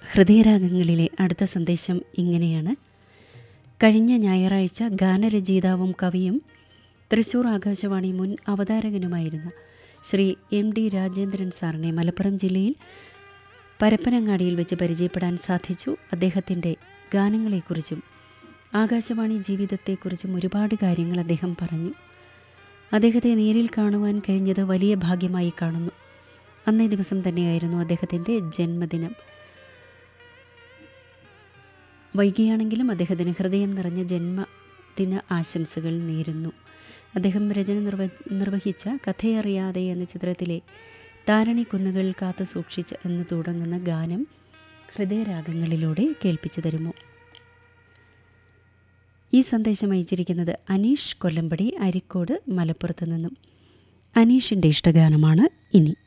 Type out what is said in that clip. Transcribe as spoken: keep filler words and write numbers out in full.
ഹൃദയരാഗങ്ങളിലെ അടുത്ത സന്ദേശം ഇങ്ങനെയാണ്. കഴിഞ്ഞ ഞായറാഴ്ച ഗാനരചയിതാവും കവിയും തൃശൂർ ആകാശവാണി മുൻ അവതാരകനുമായിരുന്ന ശ്രീ എം ഡി രാജേന്ദ്രൻ സാറിനെ മലപ്പുറം ജില്ലയിൽ പരപ്പനങ്ങാടിയിൽ വെച്ച് പരിചയപ്പെടാൻ സാധിച്ചു. അദ്ദേഹത്തിൻ്റെ ഗാനങ്ങളെക്കുറിച്ചും ആകാശവാണി ജീവിതത്തെക്കുറിച്ചും ഒരുപാട് കാര്യങ്ങൾ അദ്ദേഹം പറഞ്ഞു. അദ്ദേഹത്തെ നേരിൽ കാണുവാൻ കഴിഞ്ഞത് വലിയ ഭാഗ്യമായി കാണുന്നു. അന്നേ ദിവസം തന്നെയായിരുന്നു അദ്ദേഹത്തിൻ്റെ ജന്മദിനം. വൈകിയാണെങ്കിലും അദ്ദേഹത്തിന് ഹൃദയം നിറഞ്ഞ ജന്മദിന ആശംസകൾ നേരുന്നു. അദ്ദേഹം രചന നിർവ നിർവഹിച്ച കഥയറിയാതെ എന്ന ചിത്രത്തിലെ താരണിക്കുന്നുകൾ കാത്തു സൂക്ഷിച്ച് എന്ന് തുടങ്ങുന്ന ഗാനം ഹൃദയരാഗങ്ങളിലൂടെ കേൾപ്പിച്ചു തരുമോ? ഈ സന്ദേശം അയച്ചിരിക്കുന്നത് അനീഷ് കൊല്ലമ്പടി, അരിക്കോട്, മലപ്പുറത്ത് നിന്നും. അനീഷിൻ്റെ ഇഷ്ടഗാനമാണ് ഇനി.